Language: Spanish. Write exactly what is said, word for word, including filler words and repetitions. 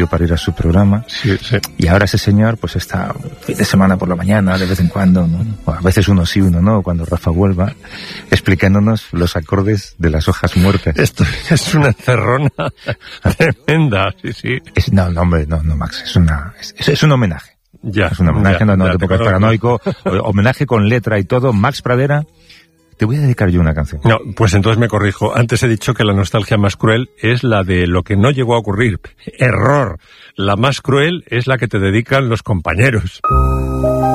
estudio para ir a su programa. Sí, sí. Y ahora ese señor pues está fin de semana por la mañana, de vez en cuando, ¿no? O a veces uno sí, uno no, cuando Rafa vuelva, explicándonos los acordes de las hojas muertas. Esto es una encerrona tremenda, sí, sí. Es, no, no, hombre, no, no, Max, es una, es, es un homenaje. Ya, es un homenaje, ya, no, no ya, te te pongas paranoico, homenaje con letra y todo. Max Pradera, te voy a dedicar yo una canción. No, pues entonces me corrijo. Antes he dicho que la nostalgia más cruel es la de lo que no llegó a ocurrir. Error. La más cruel es la que te dedican los compañeros.